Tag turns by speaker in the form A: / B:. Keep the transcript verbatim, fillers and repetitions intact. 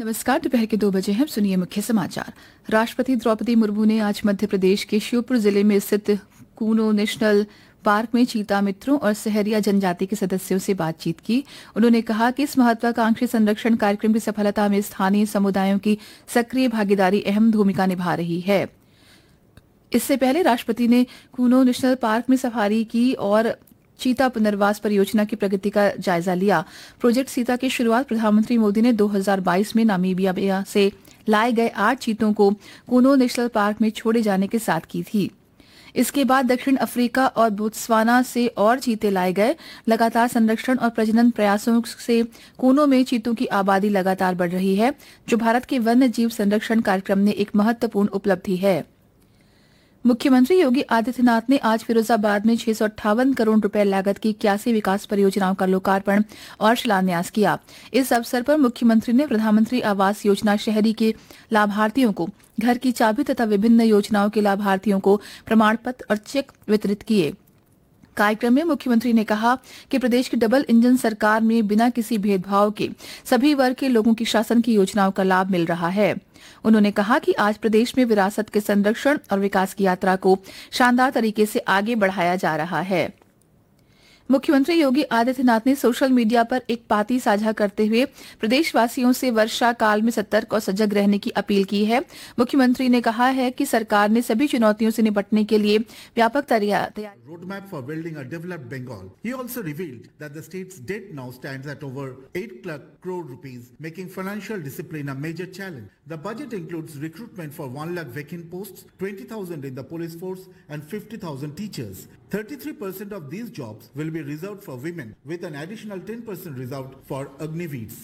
A: नमस्कार। दोपहर के दो बजे हैं। सुनिए मुख्य समाचार। राष्ट्रपति द्रौपदी मुर्मू ने आज मध्य प्रदेश के श्योपुर जिले में स्थित कूनो नेशनल पार्क में चीता मित्रों और सहरिया जनजाति के सदस्यों से बातचीत की। उन्होंने कहा कि इस महत्वाकांक्षी संरक्षण कार्यक्रम की सफलता में स्थानीय समुदायों की सक्रिय भागीदारी अहम भूमिका निभा रही है। इससे पहले राष्ट्रपति ने कूनो नेशनल पार्क में सफारी की और चीता पुनर्वास परियोजना की प्रगति का जायजा लिया। प्रोजेक्ट सीता की शुरुआत प्रधानमंत्री मोदी ने दो हज़ार बाईस में नामीबिया से लाए गए आठ चीतों को कूनो नेशनल पार्क में छोड़े जाने के साथ की थी। इसके बाद दक्षिण अफ्रीका और बोत्सवाना से और चीते लाए गए। लगातार संरक्षण और प्रजनन प्रयासों से कूनो में चीतों की आबादी लगातार बढ़ रही है, जो भारत के वन्य जीव संरक्षण कार्यक्रम में एक महत्वपूर्ण उपलब्धि है। मुख्यमंत्री योगी आदित्यनाथ ने आज फिरोजाबाद में छह सौ अट्ठावन करोड़ रुपए लागत की इक्यासी विकास परियोजनाओं का लोकार्पण और शिलान्यास किया। इस अवसर पर मुख्यमंत्री ने प्रधानमंत्री आवास योजना शहरी के लाभार्थियों को घर की चाबी तथा विभिन्न योजनाओं के लाभार्थियों को प्रमाण पत्र और चेक वितरित किए। कार्यक्रम में मुख्यमंत्री ने कहा कि प्रदेश की डबल इंजन सरकार में बिना किसी भेदभाव के सभी वर्ग के लोगों की शासन की योजनाओं का लाभ मिल रहा है। उन्होंने कहा कि आज प्रदेश में विरासत के संरक्षण और विकास की यात्रा को शानदार तरीके से आगे बढ़ाया जा रहा है। मुख्यमंत्री योगी आदित्यनाथ ने सोशल मीडिया पर एक पाती साझा करते हुए प्रदेशवासियों से वर्षा काल में सतर्क और सजग रहने की अपील की है। मुख्यमंत्री ने कहा है कि सरकार ने सभी चुनौतियों से निपटने के लिए व्यापक तैयारी
B: roadmap for building a developed Bengal. He also revealed that the state's debt now stands at over eight crore rupees, making financial discipline a major challenge. The budget includes recruitment for one lakh vacant posts, twenty thousand in the police force and fifty thousand teachers. thirty-three percent of these jobs will be reserved for women, with an additional ten percent reserved for Agniveers.